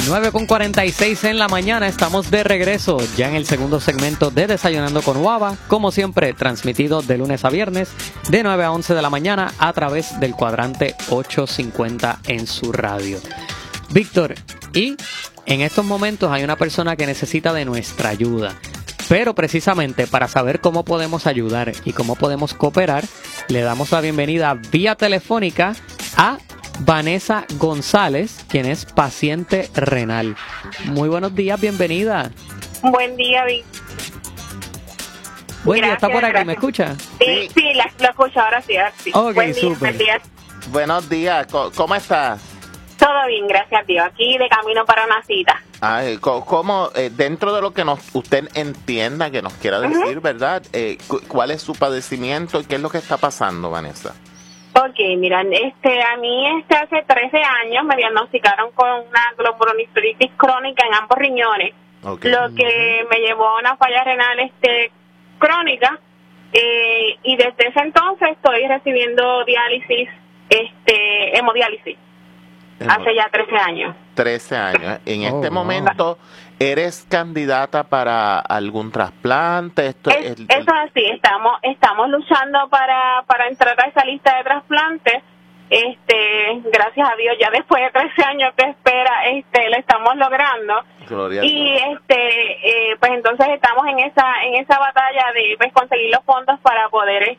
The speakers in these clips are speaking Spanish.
9:46 en la mañana, estamos de regreso ya en el segundo segmento de Desayunando con Guava, como siempre transmitido de lunes a viernes de 9 a 11 de la mañana a través del cuadrante 850 en su radio. Víctor, y en estos momentos hay una persona que necesita de nuestra ayuda, pero precisamente para saber cómo podemos ayudar y cómo podemos cooperar, le damos la bienvenida vía telefónica a Vanessa González, quien es paciente renal. Muy buenos días, bienvenida. Buen día, Vic. Buen día, ¿está por aquí? ¿Me escucha? Sí, lo escucho, ahora sí. Ok, buen día, súper. buen día. Buenos días, ¿cómo estás? Todo bien, gracias a Dios. Aquí de camino para una cita. Ay, ¿cómo, dentro de lo que usted entienda, que nos quiera decir, ¿verdad? ¿Cuál es su padecimiento y qué es lo que está pasando, Vanessa? Ok, mira, a mí hace 13 años me diagnosticaron con una glomerulonefritis crónica en ambos riñones, Okay. lo que me llevó a una falla renal crónica, y desde ese entonces estoy recibiendo diálisis, hemodiálisis, hace ya 13 años. 13 años. En este wow. momento, ¿eres candidata para algún trasplante? Eso es así, estamos luchando para entrar a esa lista de trasplantes. Gracias a Dios, ya después de 13 años que espera, lo estamos logrando. Gloria Y pues entonces estamos en esa batalla de pues conseguir los fondos para poder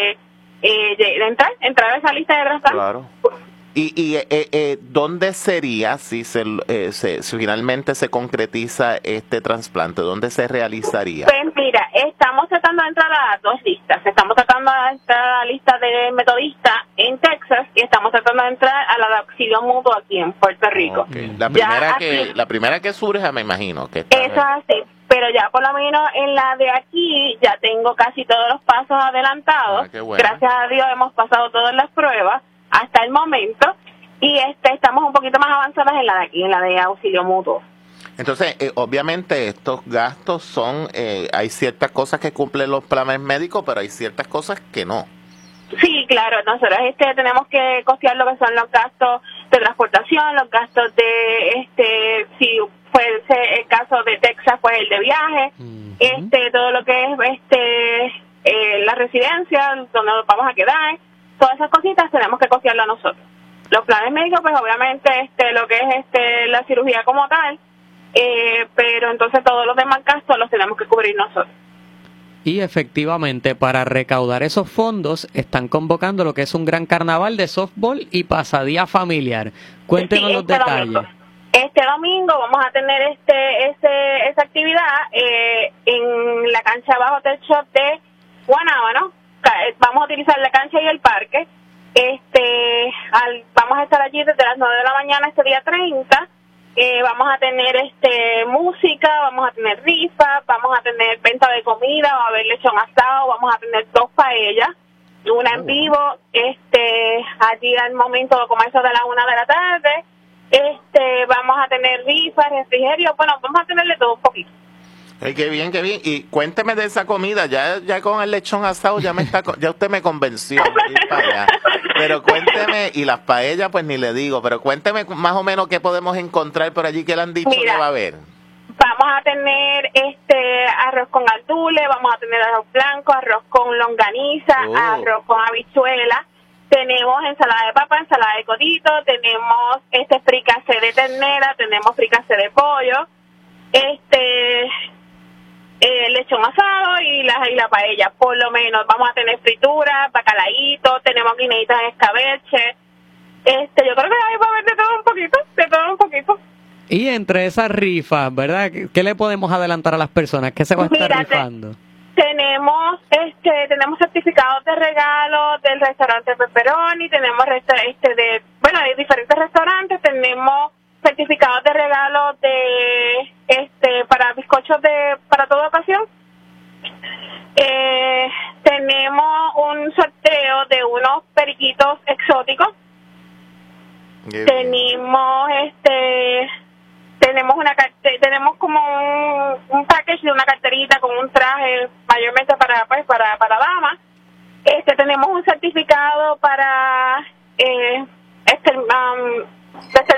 entrar a esa lista de trasplantes. Claro. ¿Y dónde sería si si finalmente se concretiza este trasplante? ¿Dónde se realizaría? Pues mira, estamos tratando de entrar a las dos listas. Estamos tratando de entrar a la lista de metodista en Texas y estamos tratando de entrar a la de auxilio mutuo aquí en Puerto Rico. Okay. La primera que surja, me imagino. Que eso es así. Pero ya por lo menos en la de aquí ya tengo casi todos los pasos adelantados. Qué bueno. Gracias a Dios hemos pasado todas las pruebas hasta el momento, y estamos un poquito más avanzadas en la de aquí, en la de auxilio mutuo. Entonces, obviamente estos gastos son, hay ciertas cosas que cumplen los planes médicos, pero hay ciertas cosas que no. Sí, claro, nosotros tenemos que costear lo que son los gastos de transportación, los gastos de, si fuese el caso de Texas, pues el de viaje, todo lo que es la residencia, donde nos vamos a quedar. Todas esas cositas tenemos que costearlo a nosotros. Los planes médicos, pues obviamente lo que es la cirugía como tal, pero entonces todos los demás gastos los tenemos que cubrir nosotros. Y efectivamente, para recaudar esos fondos, están convocando lo que es un gran carnaval de softball y pasadía familiar. Cuéntenos los detalles. Domingo. Este domingo vamos a tener esa actividad en la cancha bajo techo de Guanábano. Vamos a utilizar la cancha y el parque. Vamos a estar allí desde las 9 de la mañana este día 30. Vamos a tener música, vamos a tener rifas, vamos a tener venta de comida, va a haber lechón asado, vamos a tener 2 paellas, una en vivo, allí al momento como eso de las 1 de la tarde. Vamos a tener rifas, refrigerio, bueno, vamos a tenerle todo un poquito. Qué bien, qué bien. Y cuénteme de esa comida. Ya con el lechón asado ya usted me convenció de ir para allá. Pero cuénteme, y las paellas pues ni le digo, pero cuénteme más o menos qué podemos encontrar por allí, que le han dicho que va a haber. Vamos a tener arroz con aldules, vamos a tener arroz blanco, arroz con longaniza, arroz con habichuela. Tenemos ensalada de papa, ensalada de codito, tenemos fricasé de ternera, tenemos fricasé de pollo, lechón asado y la paella. Por lo menos vamos a tener fritura, bacalaíto, tenemos guineitas en escabeche. Yo creo que ahí va a haber de todo un poquito. Y entre esas rifas, ¿verdad? ¿Qué le podemos adelantar a las personas? ¿Qué se va a estar rifando? Tenemos certificados de regalo del restaurante Pepperoni, tenemos de diferentes restaurantes, tenemos certificados de regalo para bizcochos para toda ocasión. Tenemos un sorteo de unos periquitos exóticos. Tenemos como un package de una carterita con un traje mayormente para damas. Tenemos un certificado para